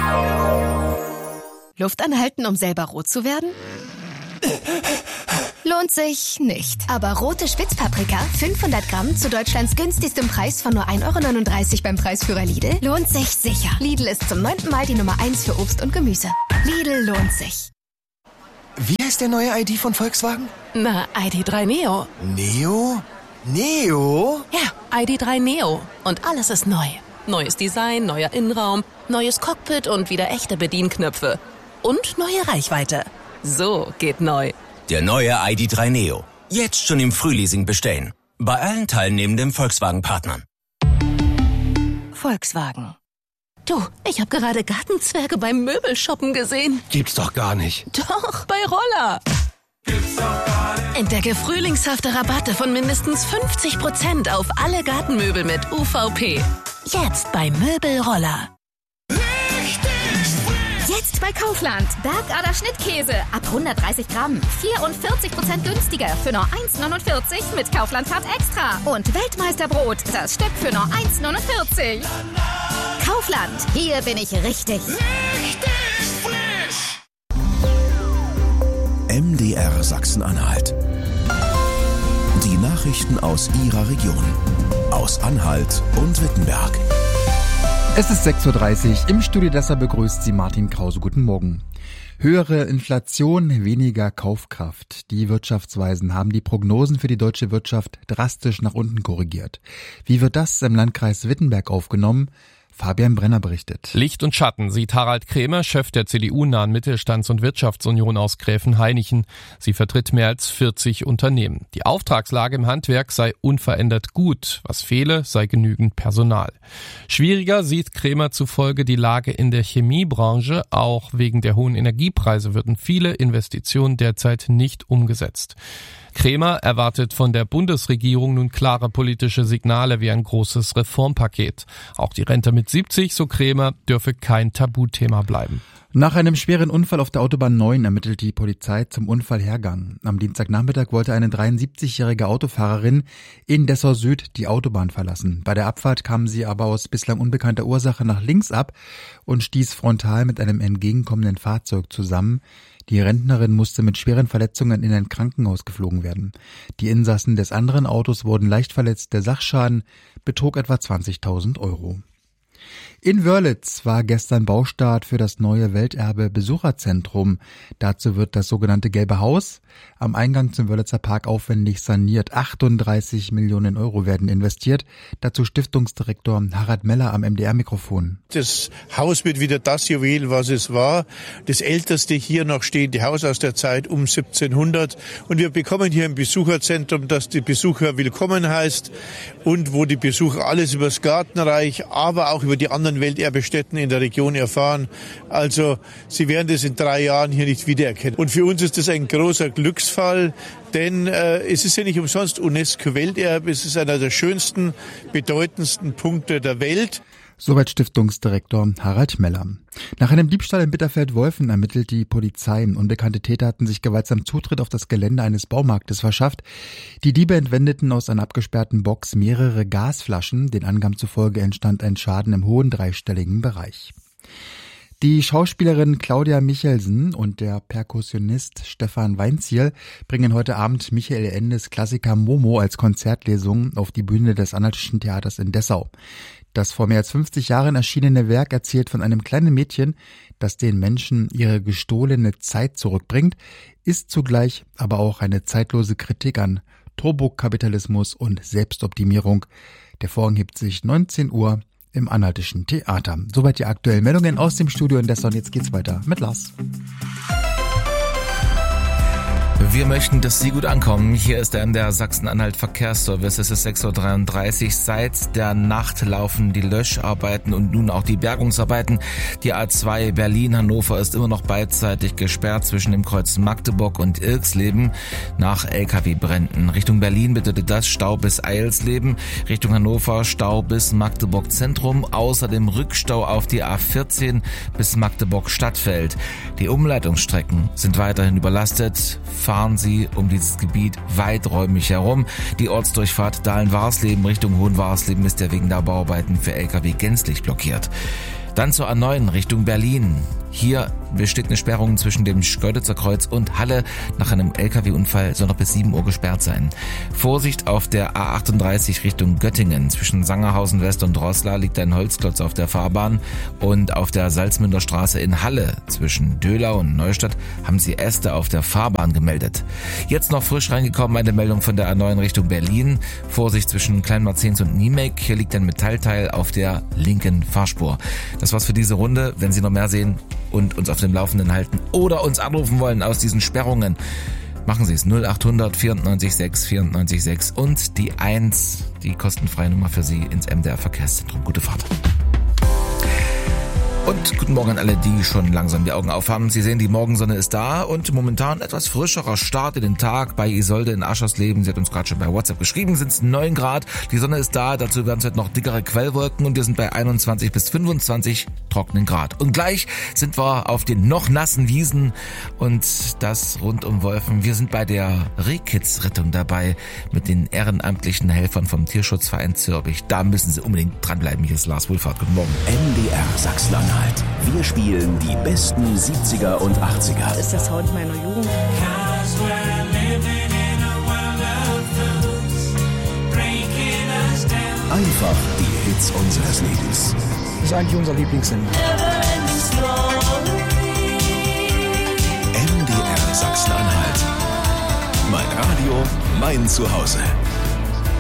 Luft anhalten, um selber rot zu werden? Lohnt sich nicht. Aber rote Spitzpaprika, 500 Gramm zu Deutschlands günstigstem Preis von nur 1,39 € beim Preisführer Lidl, lohnt sich sicher. Lidl ist zum 9. Mal die Nummer 1 für Obst und Gemüse. Lidl lohnt sich. Wie heißt der neue ID von Volkswagen? Na, ID.3 Neo. Neo? Neo? Ja, ID.3 Neo. Und alles ist neu. Neues Design, neuer Innenraum, neues Cockpit und wieder echte Bedienknöpfe. Und neue Reichweite. So geht neu. Der neue ID.3 Neo. Jetzt schon im Frühleasing bestellen. Bei allen teilnehmenden Volkswagen-Partnern. Volkswagen. Du, ich habe gerade Gartenzwerge beim Möbelshoppen gesehen. Gibt's doch gar nicht. Doch, bei Roller. Entdecke frühlingshafte Rabatte von mindestens 50% auf alle Gartenmöbel mit UVP. Jetzt bei Möbelroller. Jetzt bei Kaufland. Bergader Schnittkäse. Ab 130 Gramm. 44% günstiger. Für nur 1,49 mit Kaufland-Card extra. Und Weltmeisterbrot. Das Stück für nur 1,49. Kaufland. Hier bin ich richtig. Richtig frisch. MDR Sachsen-Anhalt. Die Nachrichten aus Ihrer Region. Aus Anhalt und Wittenberg. Es ist 6:30 Uhr. Im Studio Dessau begrüßt Sie Martin Krause. Guten Morgen. Höhere Inflation, weniger Kaufkraft. Die Wirtschaftsweisen haben die Prognosen für die deutsche Wirtschaft drastisch nach unten korrigiert. Wie wird das im Landkreis Wittenberg aufgenommen? Fabian Brenner berichtet. Licht und Schatten sieht Harald Krämer, Chef der CDU-nahen Mittelstands- und Wirtschaftsunion aus Gräfenhainichen. Sie vertritt mehr als 40 Unternehmen. Die Auftragslage im Handwerk sei unverändert gut. Was fehle, sei genügend Personal. Schwieriger sieht Krämer zufolge die Lage in der Chemiebranche. Auch wegen der hohen Energiepreise würden viele Investitionen derzeit nicht umgesetzt. Krämer erwartet von der Bundesregierung nun klare politische Signale wie ein großes Reformpaket. Auch die Rente mit 70, so Krämer, dürfe kein Tabuthema bleiben. Nach einem schweren Unfall auf der Autobahn 9 ermittelt die Polizei zum Unfallhergang. Am Dienstagnachmittag wollte eine 73-jährige Autofahrerin in Dessau Süd die Autobahn verlassen. Bei der Abfahrt kam sie aber aus bislang unbekannter Ursache nach links ab und stieß frontal mit einem entgegenkommenden Fahrzeug zusammen. Die Rentnerin musste mit schweren Verletzungen in ein Krankenhaus geflogen werden. Die Insassen des anderen Autos wurden leicht verletzt. Der Sachschaden betrug etwa 20.000 €. In Wörlitz war gestern Baustart für das neue Welterbe-Besucherzentrum. Dazu wird das sogenannte Gelbe Haus am Eingang zum Wörlitzer Park aufwendig saniert. 38 Millionen € werden investiert. Dazu Stiftungsdirektor Harald Meller am MDR-Mikrofon. Das Haus wird wieder das Juwel, was es war. Das älteste hier noch stehende Haus aus der Zeit um 1700. Und wir bekommen hier ein Besucherzentrum, das die Besucher willkommen heißt und wo die Besucher alles über das Gartenreich, aber auch über die anderen Welterbestätten in der Region erfahren. Also Sie werden das in 3 Jahren hier nicht wiedererkennen. Und für uns ist das ein großer Glücksfall, denn es ist ja nicht umsonst UNESCO-Welterbe. Es ist einer der schönsten, bedeutendsten Punkte der Welt. Soweit Stiftungsdirektor Harald Meller. Nach einem Diebstahl in Bitterfeld-Wolfen ermittelt die Polizei. Unbekannte Täter hatten sich gewaltsam Zutritt auf das Gelände eines Baumarktes verschafft. Die Diebe entwendeten aus einer abgesperrten Box mehrere Gasflaschen. Den Angaben zufolge entstand ein Schaden im hohen dreistelligen Bereich. Die Schauspielerin Claudia Michelsen und der Perkussionist Stefan Weinzierl bringen heute Abend Michael Endes Klassiker Momo als Konzertlesung auf die Bühne des Anhaltischen Theaters in Dessau. Das vor mehr als 50 Jahren erschienene Werk erzählt von einem kleinen Mädchen, das den Menschen ihre gestohlene Zeit zurückbringt, ist zugleich aber auch eine zeitlose Kritik an Turbokapitalismus und Selbstoptimierung. Der Vorhang hebt sich 19 Uhr im Anhaltischen Theater. Soweit die aktuellen Meldungen aus dem Studio in Dessau. Und jetzt geht's weiter mit Lars. Wir möchten, dass Sie gut ankommen. Hier ist der MDR Sachsen-Anhalt Verkehrsservice. Es ist 6:33 Uhr. Seit der Nacht laufen die Löscharbeiten und nun auch die Bergungsarbeiten. Die A2 Berlin-Hannover ist immer noch beidseitig gesperrt zwischen dem Kreuz Magdeburg und Irxleben nach LKW-Bränden. Richtung Berlin bedeutet das Stau bis Eilsleben. Richtung Hannover Stau bis Magdeburg Zentrum. Außerdem Rückstau auf die A14 bis Magdeburg Stadtfeld. Die Umleitungsstrecken sind weiterhin überlastet. Fahren Sie um dieses Gebiet weiträumig herum. Die Ortsdurchfahrt Dahlen-Warsleben Richtung Hohenwarsleben ist ja wegen der Bauarbeiten für LKW gänzlich blockiert. Dann zur A9 Richtung Berlin. Hier besteht eine Sperrung zwischen dem Schkeuditzer Kreuz und Halle. Nach einem LKW-Unfall soll noch bis 7 Uhr gesperrt sein. Vorsicht auf der A38 Richtung Göttingen. Zwischen Sangerhausen West und Roßla liegt ein Holzklotz auf der Fahrbahn. Und auf der Salzmünder Straße in Halle zwischen Döhlau und Neustadt haben sie Äste auf der Fahrbahn gemeldet. Jetzt noch frisch reingekommen eine Meldung von der A9 Richtung Berlin. Vorsicht zwischen Kleinmarzens und Niemek. Hier liegt ein Metallteil auf der linken Fahrspur. Das war's für diese Runde. Wenn Sie noch mehr sehen und uns auf dem Laufenden halten oder uns anrufen wollen aus diesen Sperrungen, machen Sie es 0800 94 6 94 6 und die 1, die kostenfreie Nummer für Sie ins MDR Verkehrszentrum. Gute Fahrt. Und guten Morgen an alle, die schon langsam die Augen aufhaben. Sie sehen, die Morgensonne ist da und momentan etwas frischerer Start in den Tag bei Isolde in Aschersleben. Sie hat uns gerade schon bei WhatsApp geschrieben, sind es 9 Grad. Die Sonne ist da, dazu werden es heute noch dickere Quellwolken und wir sind bei 21 bis 25 trockenen Grad. Und gleich sind wir auf den noch nassen Wiesen und das rund um Wolfen. Wir sind bei der Rehkitzrettung dabei mit den ehrenamtlichen Helfern vom Tierschutzverein Zürbich. Da müssen Sie unbedingt dranbleiben. Hier ist Lars Wohlfahrt. Guten Morgen. MDR Sachsen-Anhalt. Wir spielen die besten 70er und 80er. Das ist der Sound meiner Jugend. Einfach die Hits unseres Lebens. Das ist eigentlich unser Lieblingssender. MDR Sachsen-Anhalt. Mein Radio, mein Zuhause.